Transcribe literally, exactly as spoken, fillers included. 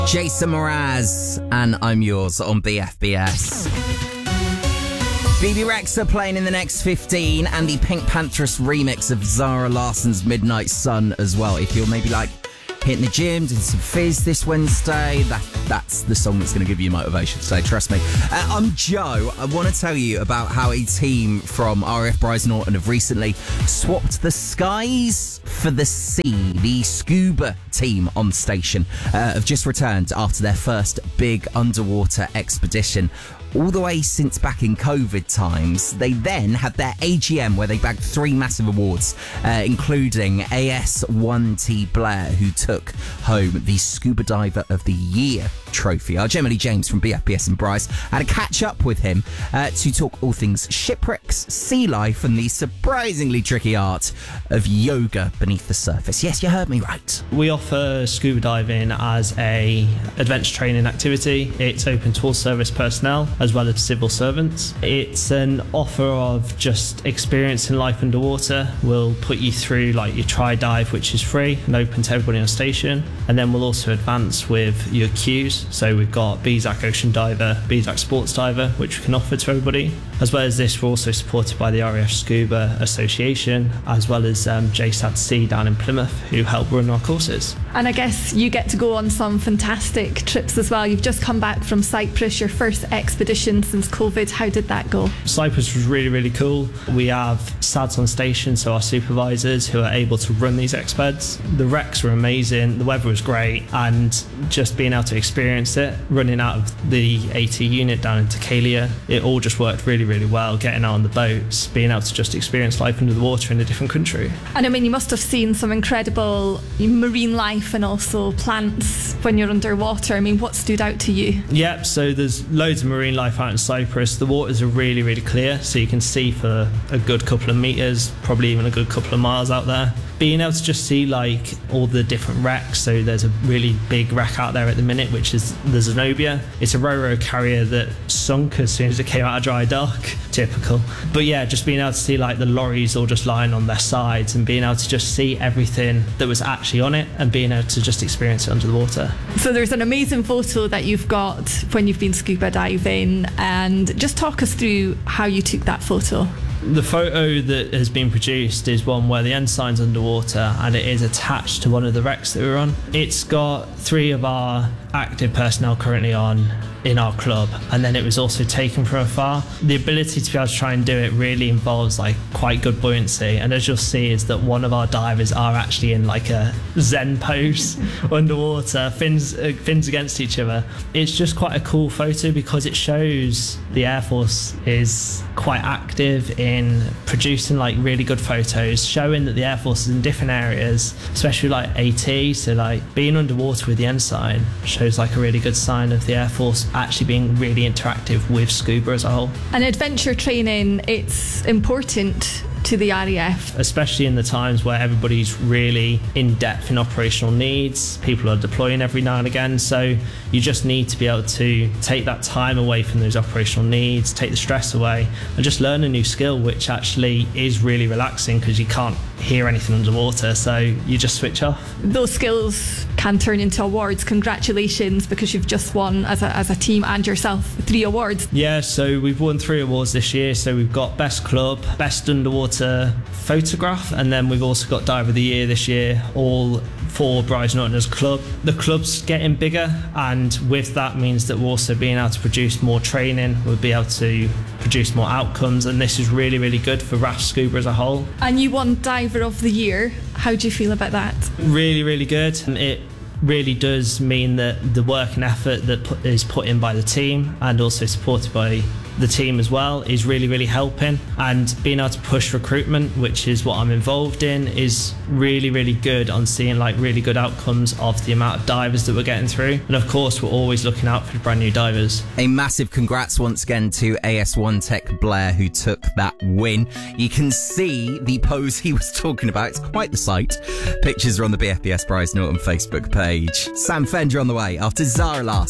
Jason Mraz, and I'm yours on B F B S. B B Rexa playing in the next fifteen, and the Pink Panthers remix of Zara Larsson's Midnight Sun as well. If you're maybe like hitting the gym, doing some fizz this Wednesday, that that's the song that's going to give you motivation today, trust me. Uh, I'm Joe. I want to tell you about how a team from R A F Brize Norton have recently swapped the skies for the sea. The scuba team on station uh, have just returned after their first big underwater expedition. All the way since back in COVID times. They then had their A G M where they bagged three massive awards, uh, including A S one T Blair, who took home the Scuba Diver of the Year trophy. Our Gemily James from B F B S and Brize had a catch up with him uh, to talk all things shipwrecks, sea life, and the surprisingly tricky art of yoga beneath the surface. Yes, you heard me right. We offer scuba diving as a adventure training activity. It's open to all service personnel as well as civil servants. It's an offer of just experiencing life underwater. We'll put you through like your tri-dive, which is free and open to everybody on station, and then we'll also advance with your cues. So we've got B Z A C Ocean Diver, B Z A C Sports Diver, which we can offer to everybody. As well as this, we're also supported by the R A F Scuba Association, as well as um, J SAD C down in Plymouth, who help run our courses. And I guess you get to go on some fantastic trips as well. You've just come back from Cyprus, your first expedition since COVID. How did that go? Cyprus was really, really cool. We have S A Ds on station, so our supervisors who are able to run these expeds. The wrecks were amazing, the weather was great, and just being able to experience it, running out of the AT unit down in Takalia, it all just worked really, really well. Getting out on the boats, being able to just experience life under the water in a different country. And I mean, you must have seen some incredible marine life and also plants when you're underwater. I mean, what stood out to you? Yep, so there's loads of marine life out in Cyprus. The waters are really, really clear, so you can see for a good couple of metres, probably even a good couple of miles out there. Being able to just see like all the different wrecks, so there's a really big wreck out there at the minute, which is the Zenobia. It's a ro-ro carrier that sunk as soon as it came out of dry dock. Typical. But yeah, just being able to see like the lorries all just lying on their sides and being able to just see everything that was actually on it and being able to just experience it under the water. So there's an amazing photo that you've got when you've been scuba diving, and just talk us through how you took that photo. The photo that has been produced is one where the ensign's underwater and it is attached to one of the wrecks that we're on. It's got three of our active personnel currently on in our club, and then it was also taken from afar. The ability to be able to try and do it really involves like quite good buoyancy, and as you'll see is that one of our divers are actually in like a Zen pose underwater, fins uh, fins against each other. It's just quite a cool photo because it shows the Air Force is quite active in producing like really good photos, showing that the Air Force is in different areas, especially like AT, so like being underwater with the ensign shows like a really good sign of the Air Force actually being really interactive with scuba as a whole. And adventure training, it's important to the R A F. Especially in the times where everybody's really in depth in operational needs, people are deploying every now and again, so you just need to be able to take that time away from those operational needs, take the stress away, and just learn a new skill, which actually is really relaxing because you can't hear anything underwater, so you just switch off. Those skills can turn into awards. Congratulations, because you've just won as a, as a team and yourself three awards. Yeah, so we've won three awards this year. So we've got Best Club, Best Underwater Photograph, and then we've also got Diver of the Year this year, all for Brize Norton as a club. The club's getting bigger, and with that means that we're also being able to produce more training, we'll be able to produce more outcomes, and this is really, really good for R A F Scuba as a whole. And you won Diver of the Year. How do you feel about that? Really, really good. It really does mean that the work and effort that put, is put in by the team, and also supported by the team as well, is really, really helping. And being able to push recruitment, which is what I'm involved in, is really, really good on seeing like really good outcomes of the amount of divers that we're getting through. And of course, we're always looking out for brand new divers. A massive congrats once again to A S one Tech Blair, who took that win. You can see the pose he was talking about. It's quite the sight. Pictures are on the B F B S Brize Norton Facebook page. Sam Fender on the way after Zara Larson.